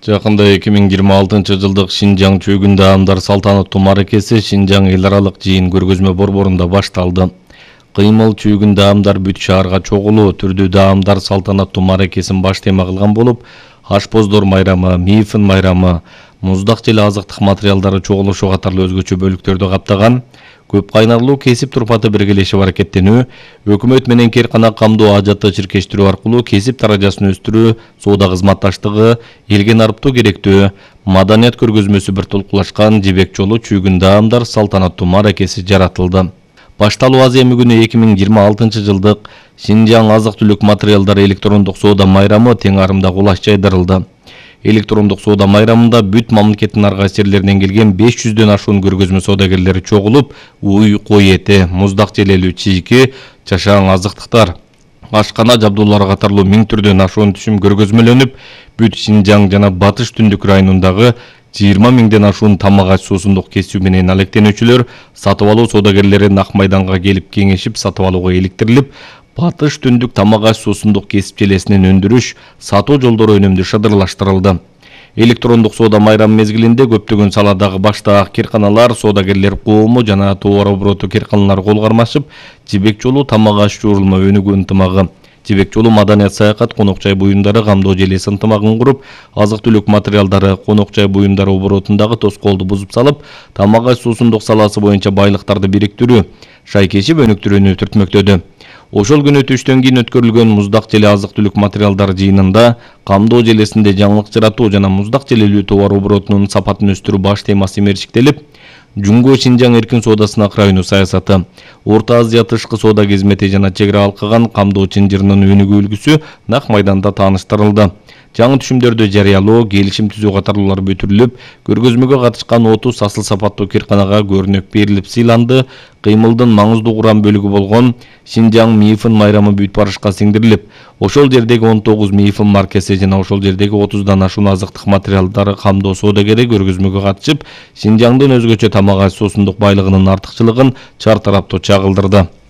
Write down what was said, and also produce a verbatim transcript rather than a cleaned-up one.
Жакында эки миң жыйырма алтынчы жылдык Шинжаң чөгүн даамдар салтанаттуу мааракеси Шинжаң эл аралык жыйын көргөзмө борборунда башталды. Кыймыл чөгүн даамдар бүт шаарга чогулуу түрдүү даамдар салтанаттуу мааракесин баш тема кылган болуп, ашпоздор майрамы, мифин майрамы, муздак жел азыктык материалдары чогулушу катарлуу өзгөчө бөлүктөрдү каптаган. Көп кайнарлуу кесип турпаты биргелешип аракеттенүү, өкмөт менен керкана камдоо ажатты чиркештирүү аркылуу кесип даражасын өстүрүү, соода кызматташтыгы, элге нарыптоо керектөө, маданият көргөзмөсү бир толкулашкан жибек жолу чөгүн даамдар салтанаттуу мааракеси жаратылды. Башталуу Азия күнү эки миң жыйырма алтынчы жылдык Шинжаң азык-түлүк материалдары электрондук соода майрамы тең арымда кулаш жайдырылды. Электрондук соода майрамында бүт мамлекеттин ар кайсы жерлеринен келген беш жүздөн ашуун көргөзмө соодагерлери чогулуп, уй, кой эти, муздак желелүү чийки, чашаң азыктыктар, ашкана жабдуулары катарлуу миң түрдөн ашуун түшүм көргөзмөлөнүп, бүт Шинжаң жана Батыш Түндүк районундагы жыйырма миңден ашуун тамак аш суусундук кесүү менен алектенүүчүлөр сатып алуу соодагерлери Нак майданга келип кеңешип сатып алууга иликтирилип, Батыш Түндүк тамак аш суусундук кесип желесинен өндүрүш, сатуу жолдору өнүмдү шыдырлаштырылды. Электрондук соода майрамы мезгилинде көптөгөн саладагы баштаак керканалар, соодагерлер коому жана товар обороту керканалары кол кармашып, жибек жолу тамак аш жуурулма өнүгүү ынтымагы, жибек жолу маданият саякат конок жай буюмдары камдоо желеси ынтымагын куруп, азык-түлүк материалдары, конок жай буюмдары оборотундагы тоскоолду бузуп салып, тамак аш суусундук саласы боюнча байлыктарды бириктирүү, шайкешип өнүктүрүүнү түртмөктөдү. Ошол күнү түштөн кийин өткөрүлгөн муздак желе азык-түлүк материалдары жыйынында камдоо желесинде жаңылык жаратуу жана муздак желелүү товар оборотунун сапатын өстүрүү баш темасы мерчиктелип, Жумго Шинжаң эркин соодасына кырайнуу саясаты, Орто Азия тышкы соода кызмети жана чек ара алкаган камдоо чынжырынын өнүгүү үлгүсү Нак майданда тааныштырылды. Жаңы түшүмдөрдү жарыялоо, келишим түзүү катарлуулар бүтүрүлүп, көргөзмөгө катышкан отуз асыл сапаттуу керканага көрүнөк берилип сыйланды. Кыймылдын маңыздуу курам бөлүгү болгон Шинжаң мифин майрамы бүт барышка сиңдирилип, ошол жердеги он тогуз мифин маркеси жана ошол жердеги отуздан ашуун азыктык материалдары камдоо соодагери көргөзмөгө катышып, Шинжаңдын өзгөчө тамак аш суусундук байлыгынын артыкчылыгын чар тараптуу чагылдырды.